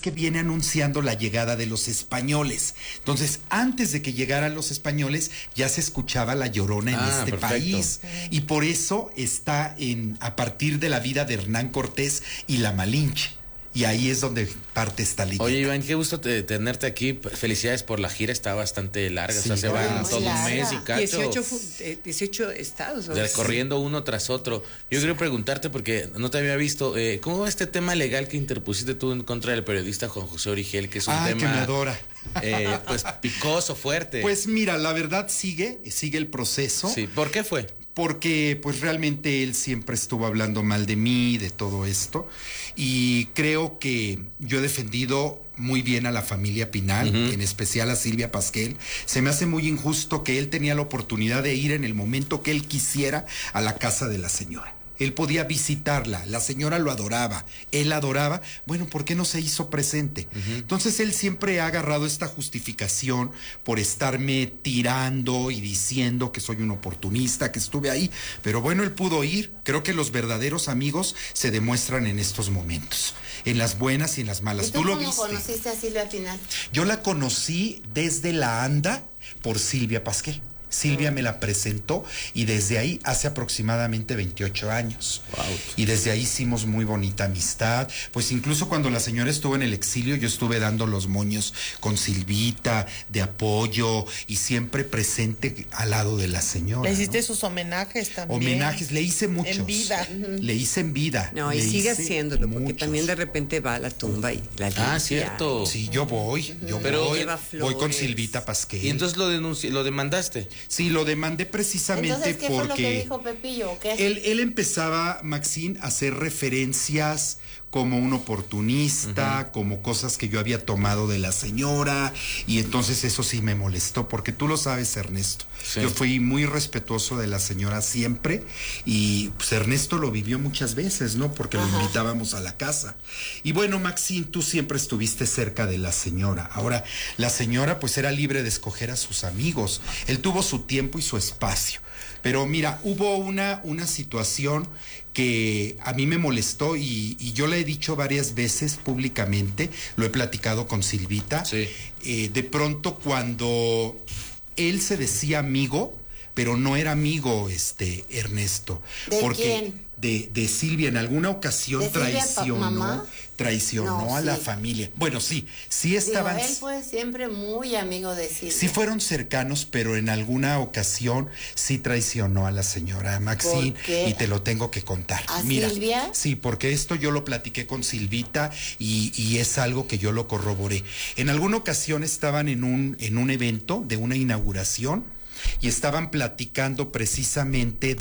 que viene anunciando la llegada de los españoles. Entonces, antes de que llegaran los españoles, ya se escuchaba la Llorona en este perfecto. país. Y por eso está a partir de la vida de Hernán Cortés y la Malinche. Y ahí es donde parte esta leyenda. Oye, Iván, qué gusto tenerte aquí. Felicidades por la gira, está bastante larga. Sí, o sea, se van todo un mes y cacho. 18 estados. Recorriendo uno tras otro. Yo quiero preguntarte, porque no te había visto, ¿cómo va este tema legal que interpusiste tú en contra del periodista Juan José Origel, que es un tema que me adora. Pues picoso, fuerte? Pues mira, la verdad sigue el proceso. Sí, ¿por qué fue? Porque pues realmente él siempre estuvo hablando mal de mí, de todo esto, y creo que yo he defendido muy bien a la familia Pinal, en especial a Silvia Pasquel. Se me hace muy injusto que él tenía la oportunidad de ir en el momento que él quisiera a la casa de la señora. Él podía visitarla, la señora lo adoraba, él adoraba, bueno, ¿por qué no se hizo presente? Entonces él siempre ha agarrado esta justificación por estarme tirando y diciendo que soy un oportunista, que estuve ahí, pero bueno, él pudo ir. Creo que los verdaderos amigos se demuestran en estos momentos, en las buenas y en las malas. ¿Y tú lo cómo viste? conociste a Silvia Pinal? Yo la conocí desde la ANDA por Silvia Pasquel. Silvia me la presentó y desde ahí hace aproximadamente 28 años. Wow. Y desde ahí hicimos muy bonita amistad. Pues incluso cuando la señora estuvo en el exilio, yo estuve dando los moños con Silvita, de apoyo y siempre presente al lado de la señora. Le hiciste sus homenajes también. Homenajes, le hice muchos. En vida. Le hice en vida. No, y le sigue hice haciéndolo, porque muchos. también de repente va a la tumba y la limpia. Cierto. Sí, yo voy, Pero voy, lleva voy con flores. Silvita Pasquel. Y entonces lo demandaste. Sí, lo demandé precisamente Entonces, ¿qué fue lo que porque dijo Pepillo? ¿O qué? él empezaba, Maxine, a hacer referencias como un oportunista, como cosas que yo había tomado de la señora, y entonces eso sí me molestó, porque tú lo sabes, Ernesto. Sí. Yo fui muy respetuoso de la señora siempre, y pues Ernesto lo vivió muchas veces, ¿no? Porque lo invitábamos a la casa. Y bueno, Maxine, tú siempre estuviste cerca de la señora. Ahora, la señora pues era libre de escoger a sus amigos. Él tuvo su tiempo y su espacio. Pero mira, hubo una situación que a mí me molestó y yo le he dicho varias veces públicamente, lo he platicado con Silvita. Sí. De pronto cuando él se decía amigo, pero no era amigo Ernesto. ¿De porque quién? De Silvia en alguna ocasión ¿De Silvia traicionó No, a la sí. familia. Bueno, sí estaban. Digo, él fue siempre muy amigo de Silvia. Sí fueron cercanos, pero en alguna ocasión sí traicionó a la señora Maxine. ¿Por qué? Y te lo tengo que contar. ¿A Mira, Silvia? Sí, porque esto yo lo platiqué con Silvita y es algo que yo lo corroboré. En alguna ocasión estaban en un evento de una inauguración y estaban platicando precisamente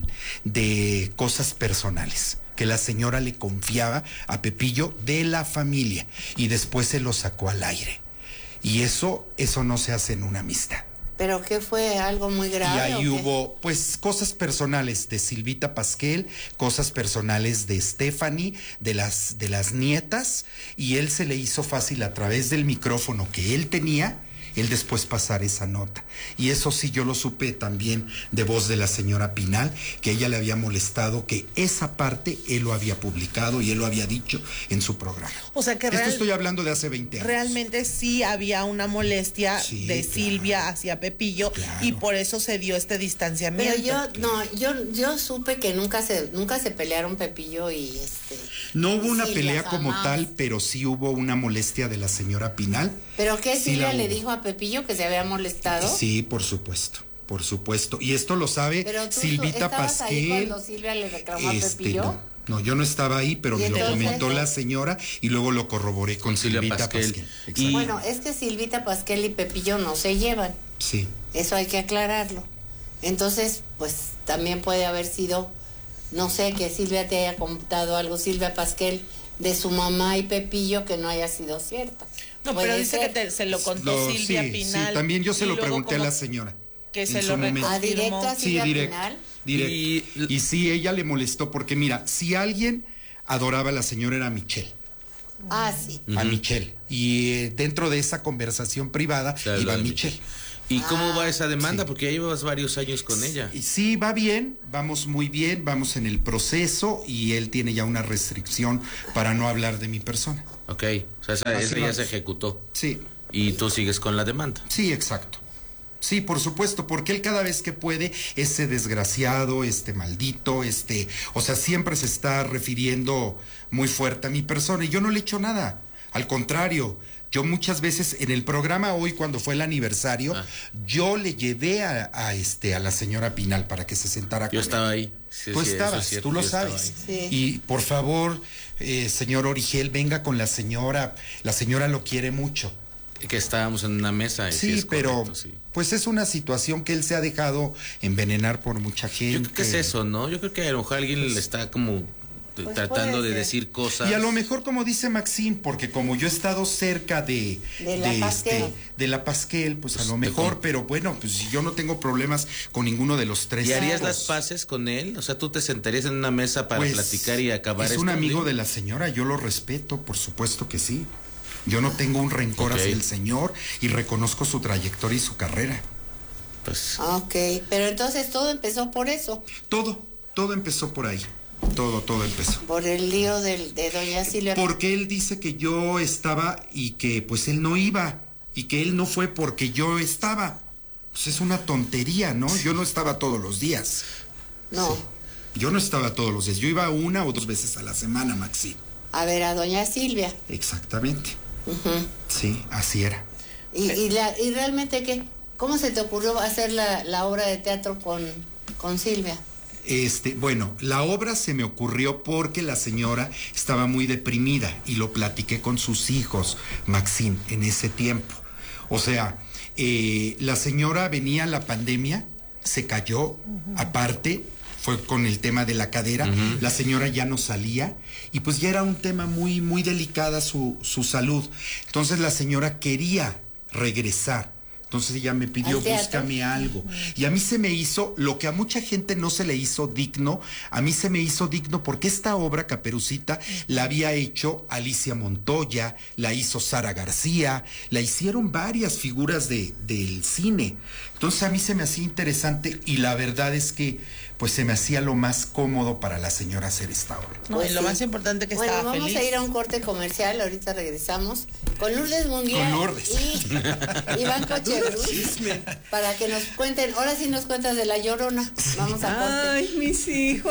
de cosas personales que la señora le confiaba a Pepillo de la familia y después se lo sacó al aire. Y eso no se hace en una amistad. ¿Pero qué fue? ¿Algo muy grave? Y ahí o qué? hubo, pues, cosas personales de Silvita Pasquel, cosas personales de Stephanie, de las nietas, y él se le hizo fácil a través del micrófono que él tenía, él después pasar esa nota. Y eso sí yo lo supe también de voz de la señora Pinal, que ella le había molestado que esa parte él lo había publicado y él lo había dicho en su programa. O sea que Esto estoy hablando de hace 20 años. realmente sí había una molestia Sí, de claro. Silvia hacia Pepillo, Claro. y por eso se dio este distanciamiento. Pero yo supe que nunca se pelearon Pepillo y No hubo una Silvia, pelea como jamás. tal, pero sí hubo una molestia de la señora Pinal. ¿Pero qué Sí Silvia la le hubo. dijo a Pepillo, que se había molestado? Sí, por supuesto. Por supuesto. Y esto lo sabe Pero tú Silvita estabas ahí Pasquel. cuando Silvia le reclamó a Pepillo. No, yo no estaba ahí, pero ¿Y me lo entonces? comentó la señora y luego lo corroboré con Silvia Silvita Pasquel. Pasquel. Y- Exacto. Bueno, es que Silvita Pasquel y Pepillo no se llevan. Sí. Eso hay que aclararlo. Entonces, pues también puede haber sido, no sé, que Silvia te haya contado algo, Silvia Pasquel, de su mamá y Pepillo, que no haya sido cierto. No, Puede pero dice ser. que se lo contó Silvia sí, Pinal. sí, también yo se y lo luego pregunté a como la señora. que en se su lo momento. ¿A directo a Sí, Silvia directo. Pinal? Directo. Y sí, ella le molestó porque mira, si alguien adoraba a la señora era Michelle. Ah, sí. A Michelle. Y dentro de esa conversación privada Claro, iba de Michelle. ¿Y cómo va esa demanda? Porque ya llevas varios años con ella. Sí, va bien, vamos muy bien, vamos en el proceso y él tiene ya una restricción para no hablar de mi persona. Ok, o sea, esa ya se ejecutó. Sí. Y tú sigues con la demanda. Sí, exacto. Sí, por supuesto, porque él cada vez que puede, ese desgraciado, maldito, o sea, siempre se está refiriendo muy fuerte a mi persona y yo no le he hecho nada. Al contrario, yo muchas veces en el programa hoy, cuando fue el aniversario, yo le llevé a la señora Pinal para que se sentara con Yo él. estaba ahí. Sí, Tú sí, estabas, eso es cierto, tú lo yo estaba sabes. ahí. Sí. Y por favor, señor Origel, venga con la señora lo quiere mucho. Que estábamos en una mesa. Sí, es pero correcto, sí. pues es una situación que él se ha dejado envenenar por mucha gente. Yo creo que es eso, ¿no? Yo creo que a lo mejor alguien le está como tratando de puede ser. decir cosas. Y a lo mejor, como dice Maxine, porque como yo he estado cerca de la Pasquel, pues a lo mejor, pero bueno, pues yo no tengo problemas con ninguno de los tres. ¿Y harías hijos. las paces con él? O sea, ¿tú te sentarías en una mesa para Pues, platicar y acabar es un esto? amigo de la señora, yo lo respeto, por supuesto que sí. Yo no tengo un rencor Ok. hacia el señor y reconozco su trayectoria y su carrera. Pues, Ok, pero entonces todo empezó por eso, Todo empezó por ahí. Todo empezó. por el lío de doña Silvia. Porque él dice que yo estaba y que pues él no iba y que él no fue porque yo estaba. Pues es una tontería, ¿no? Yo no estaba todos los días. No, Yo no estaba todos los días. Yo iba 1 o 2 veces a la semana, Maxi. a ver a doña Silvia. Exactamente. Ujú. Sí, así era. ¿Y realmente qué? ¿Cómo se te ocurrió hacer la obra de teatro con Silvia? Bueno, la obra se me ocurrió porque la señora estaba muy deprimida y lo platiqué con sus hijos, Maxine, en ese tiempo. O sea, la señora venía la pandemia, se cayó, aparte, fue con el tema de la cadera, la señora ya no salía y pues ya era un tema muy, muy delicada su salud. Entonces la señora quería regresar. Entonces ella me pidió, ¿Al teatro? búscame algo. Y a mí se me hizo, lo que a mucha gente no se le hizo digno, a mí se me hizo digno porque esta obra, Caperucita, la había hecho Alicia Montoya, la hizo Sara García, la hicieron varias figuras del cine. Entonces a mí se me hacía interesante y la verdad es que pues se me hacía lo más cómodo para la señora hacer esta obra. No, y lo más importante que Bueno, estaba vamos feliz. a ir a un corte comercial, ahorita regresamos con Lourdes Munguía Con Lourdes. y Iván Cochebruz para que nos cuenten, ahora sí nos cuentas de La Llorona. Vamos a corte. Ay, mis hijos.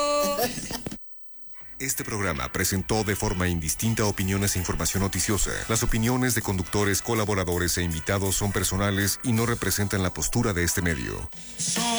Este programa presentó de forma indistinta opiniones e información noticiosa. Las opiniones de conductores, colaboradores e invitados son personales y no representan la postura de este medio.